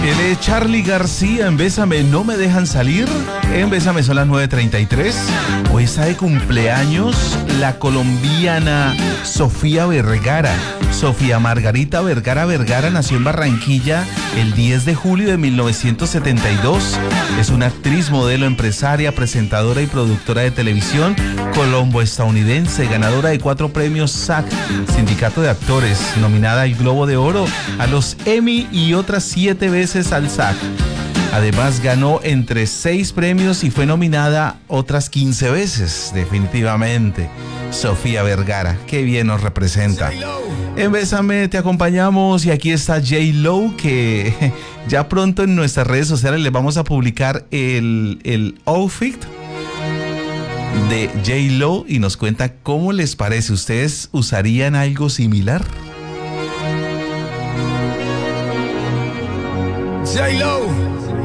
Él es Charly García. En Bésame no me dejan salir. En Bésame son las 9:33. Hoy está de cumpleaños la colombiana Sofía Vergara. Sofía Margarita Vergara nació en Barranquilla el 10 de julio de 1972. Es una actriz, modelo, empresaria, presentadora y productora de televisión colombo-estadounidense, ganadora de 4 premios SAG, Sindicato de Actores, nominada al Globo de Oro, a los Emmy y otras 7 veces al SAG. Además ganó entre 6 premios y fue nominada otras 15 veces, definitivamente. Sofía Vergara, qué bien nos representa. En Bésame te acompañamos y aquí está J-Lo, que ya pronto en nuestras redes sociales les vamos a publicar el outfit de J-Lo y nos cuenta cómo les parece. ¿Ustedes usarían algo similar? J-Lo.